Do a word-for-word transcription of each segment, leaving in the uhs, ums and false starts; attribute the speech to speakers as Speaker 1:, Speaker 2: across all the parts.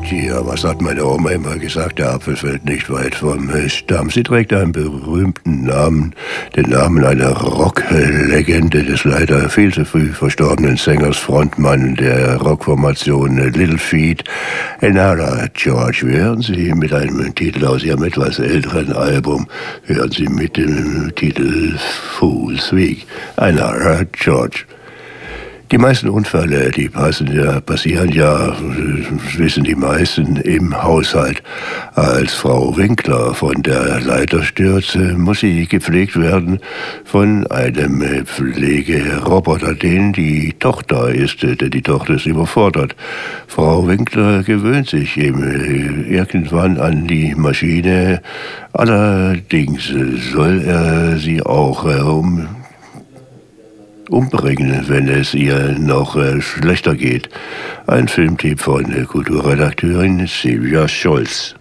Speaker 1: Tja, was hat meine Oma immer gesagt? Der Apfel fällt nicht weit vom Stamm. Sie trägt einen berühmten Namen, den Namen einer Rocklegende des leider viel zu früh verstorbenen Sängers, Frontmann der Rockformation Little Feat, Enara George. Wir hören Sie mit einem Titel aus ihrem etwas älteren Album, hören Sie mit dem Titel Fool's Week, Enara George. Die meisten Unfälle, die passen ja, passieren ja, wissen die meisten, im Haushalt. Als Frau Winkler von der Leiter stürzt, muss sie gepflegt werden von einem Pflegeroboter, den die Tochter ist, denn die Tochter ist überfordert. Frau Winkler gewöhnt sich eben irgendwann an die Maschine. Allerdings soll er sie auch um umbringen, wenn es ihr noch äh, schlechter geht. Ein Filmtipp von äh, Kulturredakteurin Silvia Scholz.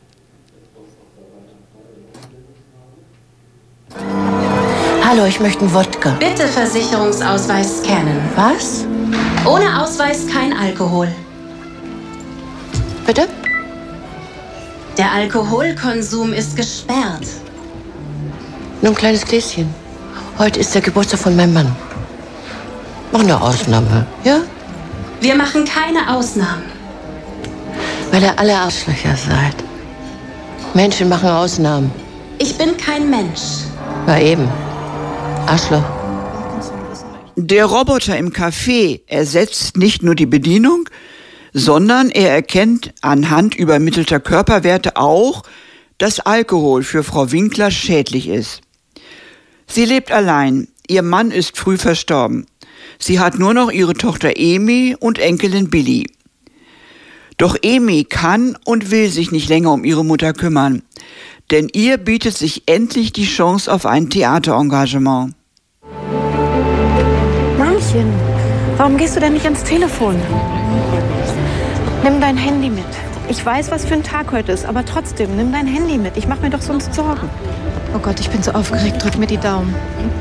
Speaker 2: Hallo, ich möchte einen Wodka.
Speaker 3: Bitte Versicherungsausweis scannen.
Speaker 2: Was?
Speaker 3: Ohne Ausweis kein Alkohol.
Speaker 2: Bitte?
Speaker 3: Der Alkoholkonsum ist gesperrt.
Speaker 2: Nur ein kleines Gläschen. Heute ist der Geburtstag von meinem Mann. Mach eine Ausnahme, ja?
Speaker 3: Wir machen keine Ausnahmen.
Speaker 2: Weil ihr alle Arschlöcher seid. Menschen machen Ausnahmen.
Speaker 3: Ich bin kein Mensch.
Speaker 2: Ja, eben. Arschloch.
Speaker 4: Der Roboter im Café ersetzt nicht nur die Bedienung, sondern er erkennt anhand übermittelter Körperwerte auch, dass Alkohol für Frau Winkler schädlich ist. Sie lebt allein. Ihr Mann ist früh verstorben. Sie hat nur noch ihre Tochter Emi und Enkelin Billy. Doch Emi kann und will sich nicht länger um ihre Mutter kümmern, denn ihr bietet sich endlich die Chance auf ein Theaterengagement.
Speaker 5: Mamchen, warum gehst du denn nicht ans Telefon? Nimm dein Handy mit. Ich weiß, was für ein Tag heute ist, aber trotzdem, nimm dein Handy mit. Ich mache mir doch sonst Sorgen. Oh Gott, ich bin so aufgeregt. Drück mir die Daumen.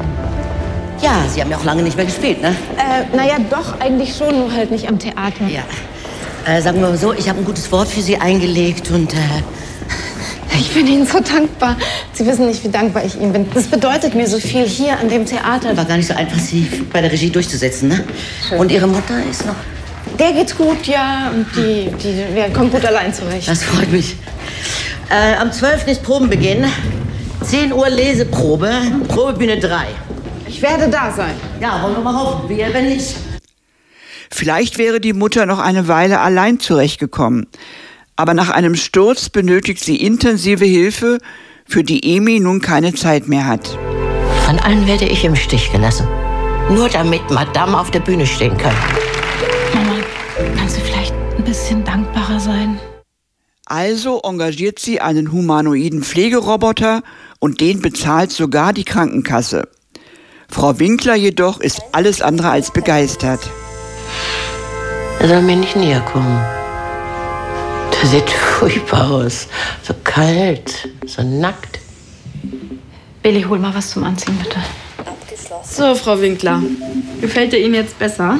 Speaker 2: Ja, Sie haben ja auch lange nicht mehr gespielt, ne?
Speaker 5: Äh, naja, doch, eigentlich schon, nur halt nicht am Theater.
Speaker 2: Ja. Äh, sagen wir mal so, ich habe ein gutes Wort für Sie eingelegt und, äh...
Speaker 5: Ich bin Ihnen so dankbar. Sie wissen nicht, wie dankbar ich Ihnen bin. Das bedeutet mir so viel hier an dem Theater.
Speaker 2: War gar nicht so einfach, Sie bei der Regie durchzusetzen, ne? Schön. Und Ihre Mutter ist noch...
Speaker 5: Der geht's gut, ja. Und die, die ja, kommt gut allein zurecht.
Speaker 2: Das freut mich. Äh, am zwölften ist Probenbeginn. zehn Uhr Leseprobe. Probebühne drei.
Speaker 5: Ich werde da sein.
Speaker 2: Ja, wollen wir mal hoffen. Wir, wenn nicht.
Speaker 4: Vielleicht wäre die Mutter noch eine Weile allein zurechtgekommen. Aber nach einem Sturz benötigt sie intensive Hilfe, für die Emi nun keine Zeit mehr hat.
Speaker 2: Von allen werde ich im Stich gelassen. Nur damit Madame auf der Bühne stehen kann.
Speaker 5: Mama, kannst du vielleicht ein bisschen dankbarer sein?
Speaker 4: Also engagiert sie einen humanoiden Pflegeroboter und den bezahlt sogar die Krankenkasse. Frau Winkler jedoch ist alles andere als begeistert.
Speaker 2: Er soll mir nicht näher kommen. Das sieht furchtbar aus. So kalt, so nackt.
Speaker 5: Billy, hol mal was zum Anziehen, bitte.
Speaker 6: So, Frau Winkler. Gefällt er Ihnen jetzt besser?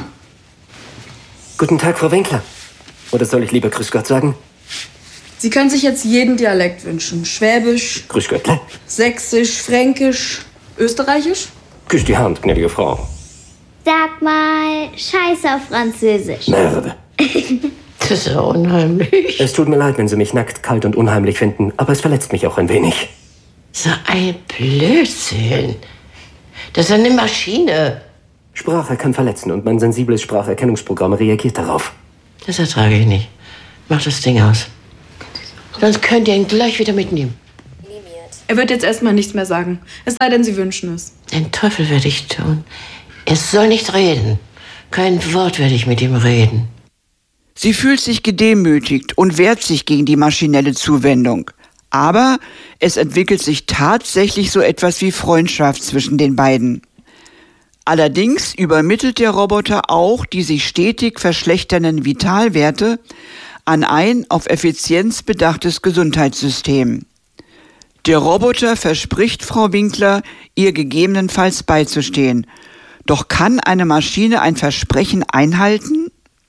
Speaker 7: Guten Tag, Frau Winkler. Oder soll ich lieber Grüß Gott sagen?
Speaker 6: Sie können sich jetzt jeden Dialekt wünschen. Schwäbisch,
Speaker 7: Grüß Gott.
Speaker 6: Sächsisch, Fränkisch, Österreichisch?
Speaker 7: Küss die Hand, gnädige Frau.
Speaker 8: Sag mal, Scheiß auf Französisch.
Speaker 7: Merde.
Speaker 2: Das ist ja unheimlich.
Speaker 7: Es tut mir leid, wenn Sie mich nackt, kalt und unheimlich finden, aber es verletzt mich auch ein wenig.
Speaker 2: So ein Blödsinn. Das ist eine Maschine.
Speaker 7: Sprache kann verletzen und mein sensibles Spracherkennungsprogramm reagiert darauf.
Speaker 2: Das ertrage ich nicht. Mach das Ding aus. Sonst könnt ihr ihn gleich wieder mitnehmen.
Speaker 6: Er wird jetzt erstmal nichts mehr sagen. Es sei denn, Sie wünschen es.
Speaker 2: Den Teufel werde ich tun. Es soll nicht reden. Kein Wort werde ich mit ihm reden.
Speaker 4: Sie fühlt sich gedemütigt und wehrt sich gegen die maschinelle Zuwendung. Aber es entwickelt sich tatsächlich so etwas wie Freundschaft zwischen den beiden. Allerdings übermittelt der Roboter auch die sich stetig verschlechternden Vitalwerte an ein auf Effizienz bedachtes Gesundheitssystem. Der Roboter verspricht Frau Winkler, ihr gegebenenfalls beizustehen. Doch kann eine Maschine ein Versprechen einhalten?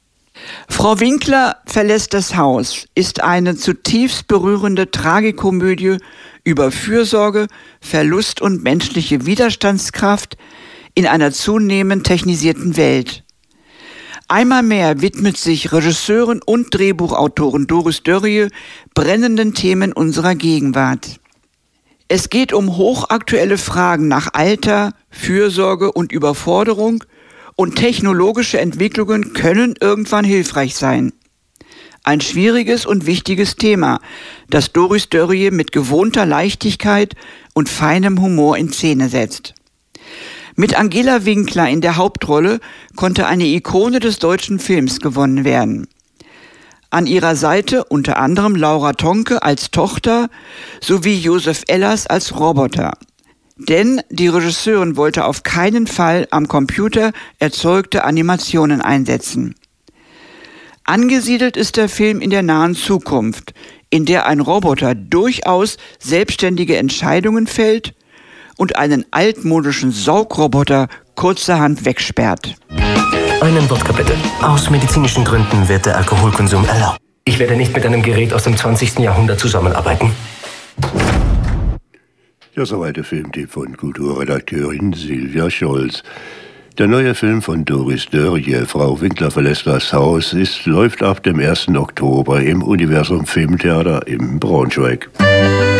Speaker 4: Frau Winkler verlässt das Haus ist eine zutiefst berührende Tragikomödie über Fürsorge, Verlust und menschliche Widerstandskraft in einer zunehmend technisierten Welt. Einmal mehr widmet sich Regisseurin und Drehbuchautorin Doris Dörrie brennenden Themen unserer Gegenwart. Es geht um hochaktuelle Fragen nach Alter, Fürsorge und Überforderung, und technologische Entwicklungen können irgendwann hilfreich sein. Ein schwieriges und wichtiges Thema, das Doris Dörrie mit gewohnter Leichtigkeit und feinem Humor in Szene setzt. Mit Angela Winkler in der Hauptrolle konnte eine Ikone des deutschen Films gewonnen werden. An ihrer Seite unter anderem Laura Tonke als Tochter sowie Josef Ellers als Roboter. Denn die Regisseurin wollte auf keinen Fall am Computer erzeugte Animationen einsetzen. Angesiedelt ist der Film in der nahen Zukunft, in der ein Roboter durchaus selbstständige Entscheidungen fällt und einen altmodischen Saugroboter kurzerhand wegsperrt.
Speaker 7: Einen Wodka bitte. Aus medizinischen Gründen wird der Alkoholkonsum erlaubt. Ich werde nicht mit einem Gerät aus dem zwanzigsten Jahrhundert zusammenarbeiten.
Speaker 1: Ja, soweit der Filmtipp von Kulturredakteurin Silvia Scholz. Der neue Film von Doris Dörrie, Frau Winkler verlässt das Haus, ist, läuft ab dem ersten Oktober im Universum Filmtheater in Braunschweig.